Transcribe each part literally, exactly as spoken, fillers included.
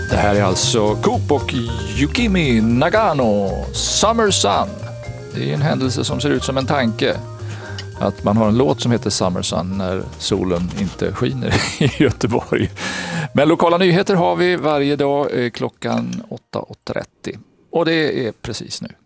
Det här är alltså Coop och Yukimi Nagano, Summer Sun. Det är en händelse som ser ut som en tanke. Att man har en låt som heter Summer Sun när solen inte skiner i Göteborg. Men lokala nyheter har vi varje dag klockan åtta och trettio. Och det är precis nu.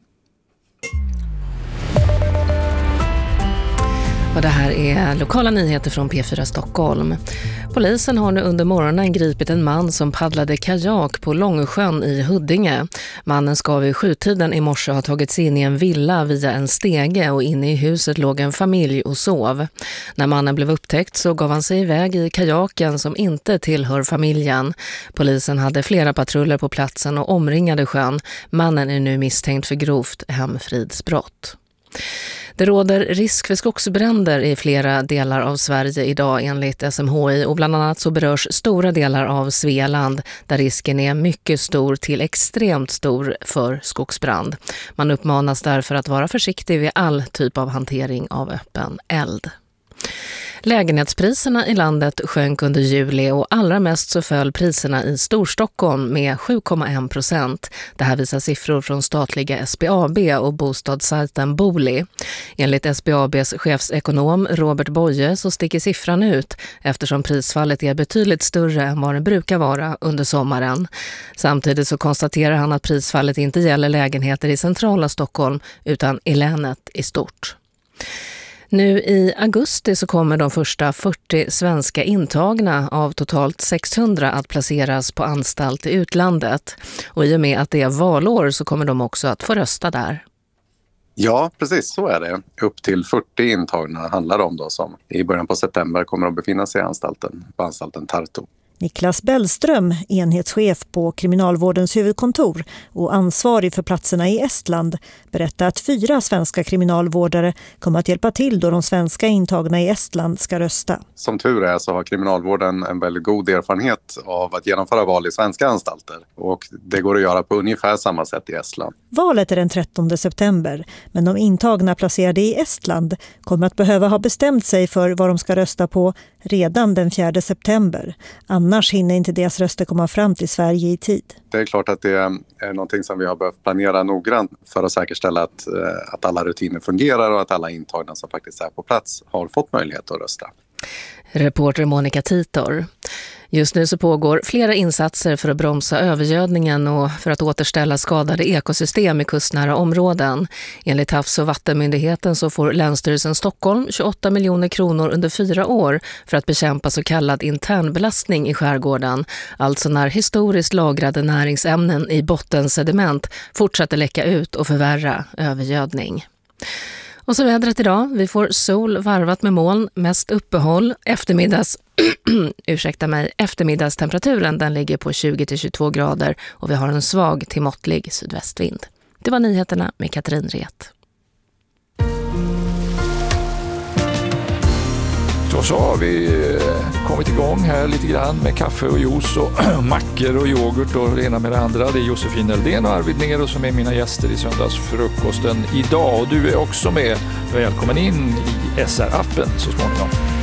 Och det här är lokala nyheter från P fyra Stockholm. Polisen har nu under morgonen gripit en man som paddlade kajak på Långsjön i Huddinge. Mannen ska vid sjutiden i morse ha tagit sig in i en villa via en stege och inne i huset låg en familj och sov. När mannen blev upptäckt så gav han sig iväg i kajaken som inte tillhör familjen. Polisen hade flera patruller på platsen och omringade sjön. Mannen är nu misstänkt för grovt hemfridsbrott. Det råder risk för skogsbränder i flera delar av Sverige idag enligt S M H I och bland annat så berörs stora delar av Svealand där risken är mycket stor till extremt stor för skogsbrand. Man uppmanas därför att vara försiktig vid all typ av hantering av öppen eld. Lägenhetspriserna i landet sjönk under juli och allra mest så föll priserna i Storstockholm med sju komma en procent. Det här visar siffror från statliga S B A B och bostadssajten Booli. Enligt S B A B:s chefsekonom Robert Boye så sticker siffran ut eftersom prisfallet är betydligt större än vad det brukar vara under sommaren. Samtidigt så konstaterar han att prisfallet inte gäller lägenheter i centrala Stockholm utan i länet i stort. Nu i augusti så kommer de första fyrtio svenska intagna av totalt sexhundra att placeras på anstalt i utlandet. Och i och med att det är valår så kommer de också att få rösta där. Ja, precis så är det. Upp till fyrtio intagna handlar det om då som i början på september kommer att befinna sig i anstalten, på anstalten Tartu. Niklas Bellström, enhetschef på Kriminalvårdens huvudkontor och ansvarig för platserna i Estland, berättar att fyra svenska kriminalvårdare kommer att hjälpa till då de svenska intagna i Estland ska rösta. Som tur är så har kriminalvården en väldigt god erfarenhet av att genomföra val i svenska anstalter och det går att göra på ungefär samma sätt i Estland. Valet är den trettonde september, men de intagna placerade i Estland kommer att behöva ha bestämt sig för vad de ska rösta på redan den fjärde september. Annars hinner inte deras röster komma fram till Sverige i tid. Det är klart att det är någonting som vi har behövt planera noggrant för att säkerställa att, att alla rutiner fungerar och att alla intagna som faktiskt är på plats har fått möjlighet att rösta. Reporter Monica Titor. Just nu så pågår flera insatser för att bromsa övergödningen och för att återställa skadade ekosystem i kustnära områden. Enligt Havs- och vattenmyndigheten så får Länsstyrelsen Stockholm tjugoåtta miljoner kronor under fyra år för att bekämpa så kallad internbelastning i skärgården. Alltså när historiskt lagrade näringsämnen i bottensediment fortsätter läcka ut och förvärra övergödning. Och så vädret idag. Vi får sol varvat med moln, mest uppehåll. Eftermiddags, ursäkta mig, eftermiddagstemperaturen den ligger på tjugo till tjugotvå grader och vi har en svag till måttlig sydvästvind. Det var nyheterna med Katrin Ret. Så, så har vi kommit igång här lite grann med kaffe och juice och mackor och yoghurt och det ena med det andra. Det är Josefin Eldén och Arvid Nero som är mina gäster i söndagsfrukosten idag. Och du är också med. Välkommen in i S R-appen så småningom.